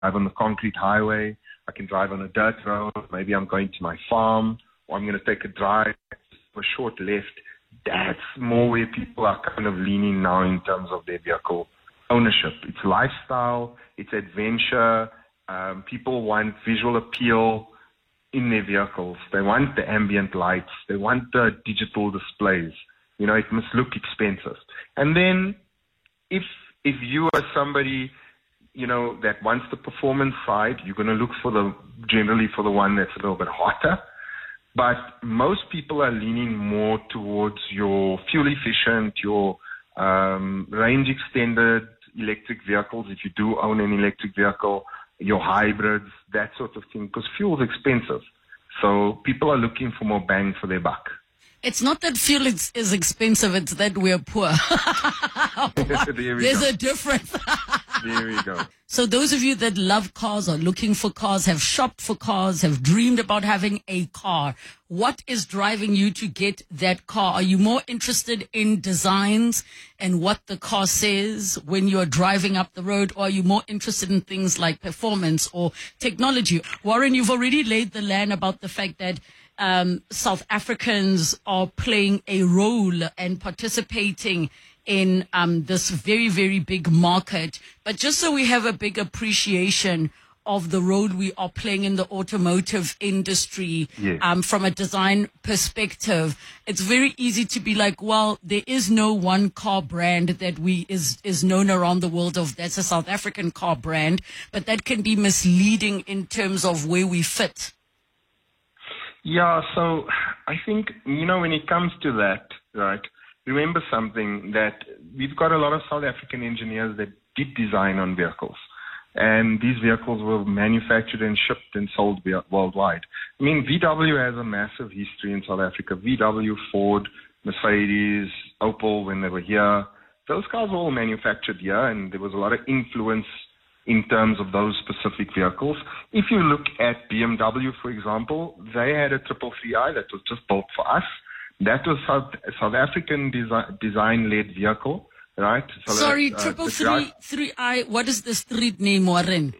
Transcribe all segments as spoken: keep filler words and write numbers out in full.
on the concrete highway. I can drive on a dirt road. Maybe I'm going to my farm, or I'm going to take a drive, a short left. That's more where people are kind of leaning now in terms of their vehicle ownership. It's lifestyle, it's adventure. Um, people want visual appeal in their vehicles. They want the ambient lights. They want the digital displays. You know, it must look expensive. And then if if you are somebody, you know, that wants the performance side, you're going to look for the, generally for the one that's a little bit hotter. But most people are leaning more towards your fuel efficient, your um, range extended electric vehicles, if you do own an electric vehicle, your hybrids, that sort of thing, because fuel is expensive. So people are looking for more bang for their buck. It's not that fuel is, is expensive, it's that we're poor. There we There's go. a difference. There we go. So those of you that love cars, are looking for cars, have shopped for cars, have dreamed about having a car, what is driving you to get that car? Are you more interested in designs and what the car says when you're driving up the road, or are you more interested in things like performance or technology? Warren, you've already laid the land about the fact that um, South Africans are playing a role and participating in um, this very, very big market. But just so we have a big appreciation of the role we are playing in the automotive industry, yes. um, from a design perspective, it's very easy to be like, well, there is no one car brand that we is, is known around the world of, that's a South African car brand, but that can be misleading in terms of where we fit. Yeah, so I think, you know, when it comes to that, right, remember something, that we've got a lot of South African engineers that did design on vehicles. And these vehicles were manufactured and shipped and sold worldwide. I mean, V W has a massive history in South Africa. V W, Ford, Mercedes, Opel, when they were here, those cars were all manufactured here, and there was a lot of influence in terms of those specific vehicles. If you look at B M W, for example, they had a triple three I that was just built for us. That was South, South African desi- design-led vehicle, right? So Sorry, that, uh, triple the three, drive- three I, what is the street name, Warren?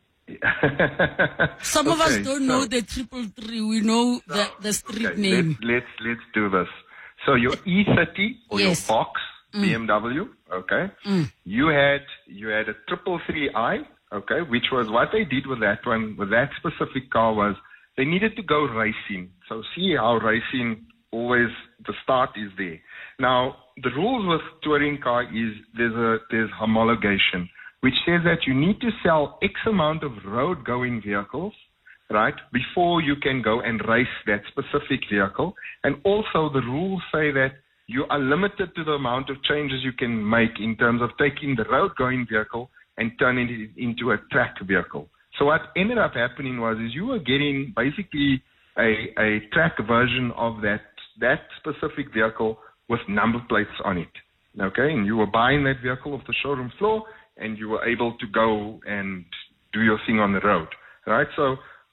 Some of us Okay, don't so- know the triple three. We know the, the street okay, name. Let's, let's, let's do this. So your E thirty or Yes. your box, Mm. B M W, okay? Mm. You had, you had a triple three I, okay, which was what they did with that one, with that specific car was they needed to go racing. So see how racing always, the start is there. Now, the rules with touring car is there's a, there's homologation, which says that you need to sell X amount of road going vehicles, right, before you can go and race that specific vehicle. And also the rules say that you are limited to the amount of changes you can make in terms of taking the road going vehicle and turning it into a track vehicle. So what ended up happening was is you were getting basically a, a track version of that, that specific vehicle with number plates on it. Okay, and you were buying that vehicle off the showroom floor and you were able to go and do your thing on the road. Right? So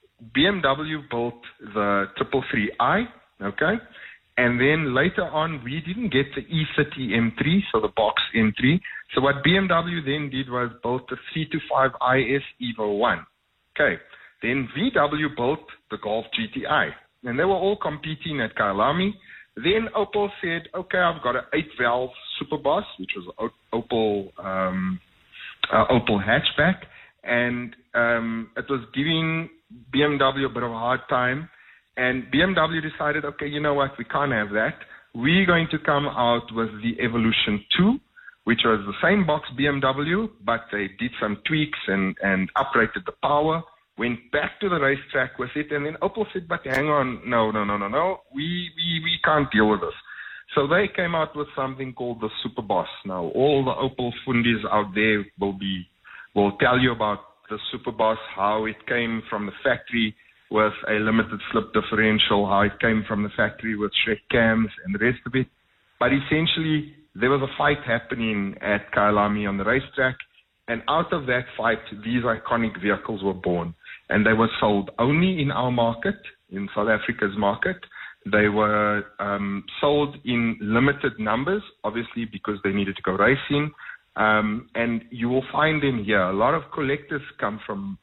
B M W built the triple three I, okay? And then later on, we didn't get the E thirty M three, so the box M three. So what B M W then did was built the three two five I S Evo one. Okay. Then V W built the Golf G T I. And they were all competing at Kyalami. Then Opel said, okay, I've got an eight valve Superboss, which was Opel, um, uh, Opel hatchback. And um, it was giving B M W a bit of a hard time. And B M W decided, okay, you know what, we can't have that. We're going to come out with the Evolution two, which was the same box B M W, but they did some tweaks and, and uprated the power, went back to the racetrack with it, and then Opel said, but hang on, no, no, no, no, no, we, we, we can't deal with this. So they came out with something called the Superboss. Now, all the Opel fundis out there will be, will tell you about the Superboss, how it came from the factory with a limited slip differential, how it came from the factory with Shrek cams and the rest of it. But essentially, there was a fight happening at Kyalami on the racetrack, and out of that fight, these iconic vehicles were born. And they were sold only in our market, in South Africa's market. They were um, sold in limited numbers, obviously because they needed to go racing. Um, and you will find them here. A lot of collectors come from